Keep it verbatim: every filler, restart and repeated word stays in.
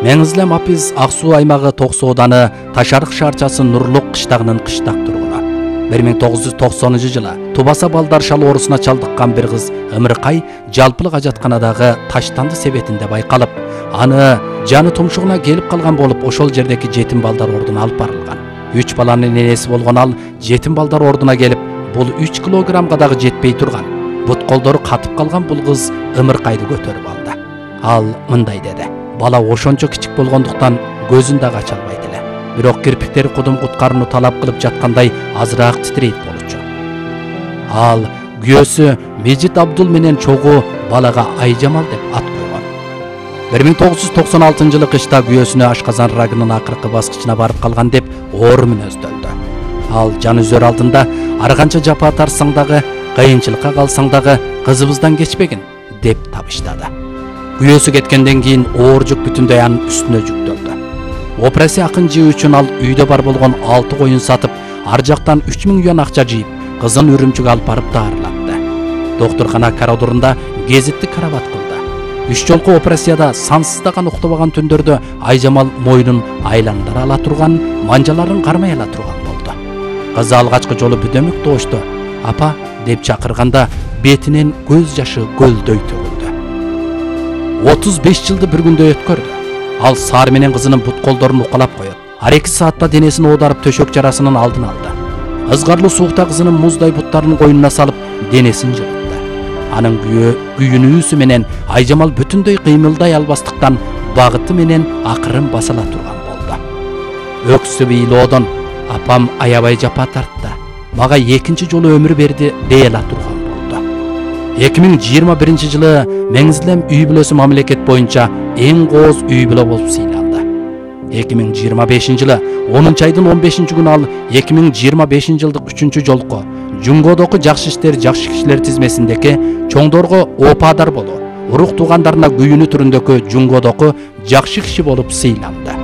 Меңизлем Апиз Ак Суу аймагы Ток Суу ауданы Ташарык шаарчасы Нурлук кыштагынын кыштак тургуну. бир миң тогуз жүз токсонунчу жылы Тубаса балдар шал оорусуна чалдыккан бир кыз ымыркай жалпылык ажатканадагы таштанды себетинде байкалып, аны жаны тумшугуна келип калган болуп, ошол жердеги жетим балдар ордуна алып барылган. үч баланын энеси болгон ал жетим балдар ордуна келип, бул үч килограммга дагы жетпей турган. Бут колдору катып калган бул кыз ымыркайды көтөрүп алды. Ал мындай деди: бала ошончо кичик болгондуктан көзүн дагы ача албайт эле. Бирок кирпиктери кудум куткарууну талап кылып жаткандай азыраак титирейт болчу. Ал күйөөсү Мejit Абдул менен чогуу балага Айжамал деп ат койгон. бир миң тогуз жүз токсон алтынчы жылы кышта күйөөсүнө ашказан рагынын акыркы баскычына барып калган деп оор мүнөздөлдү. Ал жан үзөр алдында ар канча жапа тарсаң дагы, кыйынчылыкка калсаң дагы кызыбыздан кечпегин деп табыштады. Күйөөсү кеткенден кийин оор жүк бүтүндөй анын үстүнө жүктөлдү. Операция акын жөө үчүн ал үйдө бар болгон алты коюн сатып, ар жактан үч миң юан акча жыйып, кызын Үрүмчүгө алып барып даарылатты. Доктуркана коридорунда гезитти карабат кылды. Үч жолку операцияда сансыздаган уктабаган түндөрдө Айжамал мойнун айландыра ала турган, манжаларын кармай ала турган болду. Кызы алгачкы жолу бүдөмүк тоочту. Апа деп чакырганда бетинен көз жашы көлдөй төгүлдү. отуз беш жылды бир күндө өткөрдү. Ал саар менен кызынын бут колдорун укалап коет. Ар эки саатта денесин оодарып төшөк жарасынын алдын алды. Ызгарлуу суукта кызынын муздай буттарын койнуна салып, денесин жылытты. Анын күйөө күйүнүүсү менен Айжамал бүтүндөй кыймылдай албастыктан багыты менен акырын басыла турган болду. Өксүп ыйлоодон: апам аябай жапа тартты, мага экинчи жолу өмүр берди дей ала турган болду. эки миң жыйырма биринчи жылы Меңизлем үй бүлөсү мамлекет боюнча эң кооз үй бүлө болуп сыйланды. эки миң жыйырма бешинчи жылы онунчу айдын он бешинчи күнү ал эки миң жыйырма бешинчи жылдык үчүнчү жолку Жунгодогу жакшы иштер жакшы кишилер тизмесиндеги чоңдорго опаадар болуу, урук туугандарына күйүнүү түрүндөгү Жунгодогу жакшы киши болуп сыйланды.